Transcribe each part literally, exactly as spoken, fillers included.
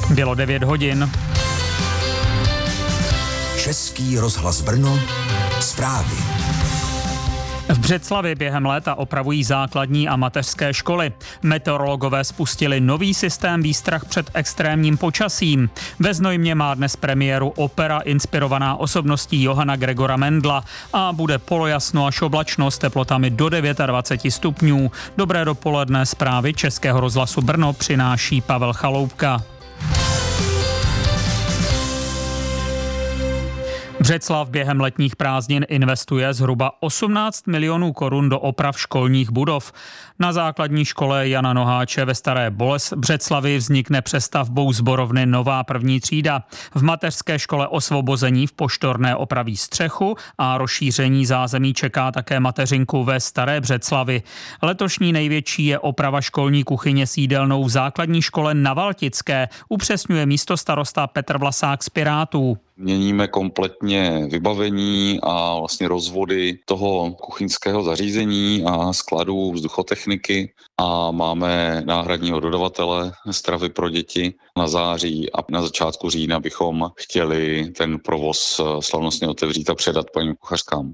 Bylo devět hodin. Český rozhlas Brno, zprávy. V Břeclavi během léta opravují základní a mateřské školy. Meteorologové spustili nový systém výstrah před extrémním počasím. Ve Znojmě má dnes premiéru opera inspirovaná osobností Johanna Gregora Mendla a bude polojasno až oblačno s teplotami do dvacet devět stupňů. Dobré dopoledne, zprávy Českého rozhlasu Brno přináší Pavel Chaloupka. Břeclav během letních prázdnin investuje zhruba osmnáct milionů korun do oprav školních budov. Na základní škole Jana Noháče ve Staré Břeclavi vznikne přestavbou sborovny nová první třída. V mateřské škole Osvobození v Poštorné opraví střechu a rozšíření zázemí čeká také mateřinku ve Staré Břeclavi. Letošní největší je oprava školní kuchyně s jídelnou v základní škole na Valtické, upřesňuje místostarosta Petr Vlasák z Pirátů. Měníme kompletně vybavení a vlastně rozvody toho kuchyňského zařízení a skladů vzduchotechniky a máme náhradního dodavatele stravy pro děti na září a na začátku října bychom chtěli ten provoz slavnostně otevřít a předat paním kuchařkám.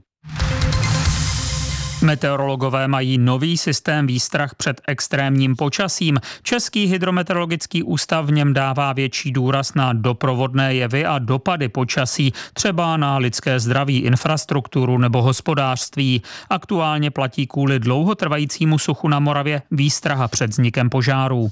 Meteorologové mají nový systém výstrah před extrémním počasím. Český hydrometeorologický ústav v něm dává větší důraz na doprovodné jevy a dopady počasí, třeba na lidské zdraví, infrastrukturu nebo hospodářství. Aktuálně platí kvůli dlouhotrvajícímu suchu na Moravě výstraha před vznikem požárů.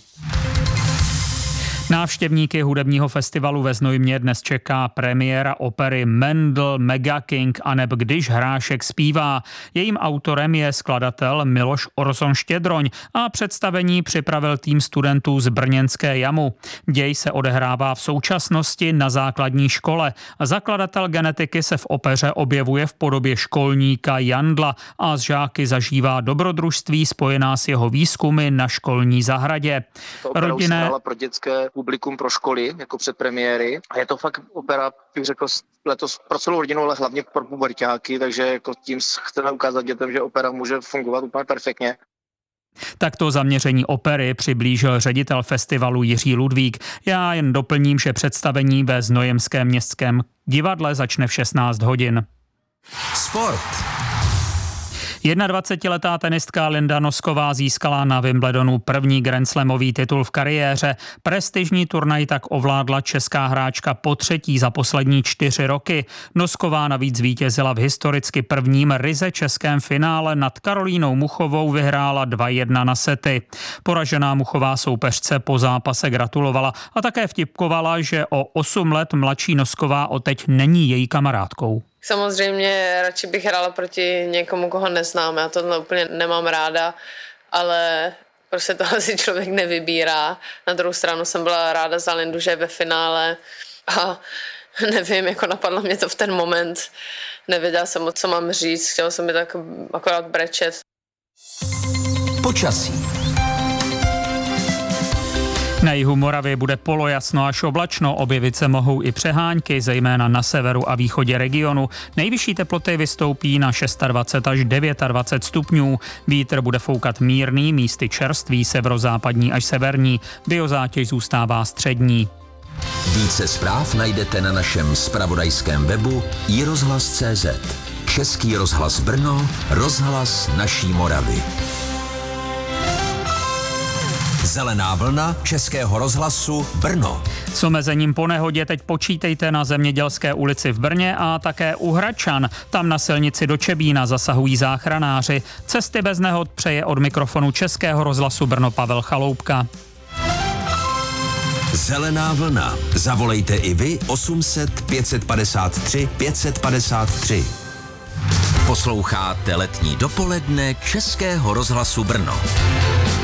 Návštěvníky hudebního festivalu ve Znojmě dnes čeká premiéra opery Mendl Mega King aneb Když hrášek zpívá. Jejím autorem je skladatel Miloš Orson Štědroň a představení připravil tým studentů z brněnské Jamu. Děj se odehrává v současnosti na základní škole. Zakladatel genetiky se v opeře objevuje v podobě školníka Jandla a z žáky zažívá dobrodružství spojená s jeho výzkumy na školní zahradě. Rodinné pro dětské publikum pro školy, jako předpremiéry. A je to fakt opera, bych řekl, letos pro celou rodinu, ale hlavně pro puberťáky, takže jako tím chceme ukázat dětem, že opera může fungovat úplně perfektně. Takto zaměření opery přiblížil ředitel festivalu Jiří Ludvík. Já jen doplním, že představení ve Znojemském městském divadle začne v šestnáct hodin. Sport. jednadvacetiletá tenistka Linda Nosková získala na Wimbledonu první grandslamový titul v kariéře. Prestižní turnaj tak ovládla česká hráčka po třetí za poslední čtyři roky. Nosková navíc zvítězila v historicky prvním ryze českém finále. Nad Karolínou Muchovou vyhrála dva jedna na sety. Poražená Muchová soupeřce po zápase gratulovala a také vtipkovala, že o osm let mladší Nosková odteď není její kamarádkou. Samozřejmě radši bych hrála proti někomu, koho neznám, já tohle úplně nemám ráda, ale prostě tohle si člověk nevybírá. Na druhou stranu jsem byla ráda za Lindu, že je ve finále a nevím, jako napadlo mě to v ten moment. Nevěděla jsem, co mám říct, chtěla jsem mi tak akorát brečet. Počasí. Na jihu Moravy bude polojasno až oblačno, objevit se mohou i přehánky, zejména na severu a východě regionu. Nejvyšší teploty vystoupí na dvacet šest až dvacet devět stupňů. Vítr bude foukat mírný, místy čerstvý, severozápadní až severní. Biozátěž zůstává střední. Více zpráv najdete na našem zpravodajském webu i rozhlas tečka cé zet. Český rozhlas Brno, rozhlas naší Moravy. Zelená vlna Českého rozhlasu Brno. S omezením po nehodě teď počítejte na Zemědělské ulici v Brně a také u Hradčan. Tam na silnici do Čebína zasahují záchranáři. Cesty bez nehod přeje od mikrofonu Českého rozhlasu Brno Pavel Chaloupka. Zelená vlna. Zavolejte i vy osm set pět padesát tři pět padesát tři. Posloucháte letní dopoledne Českého rozhlasu Brno.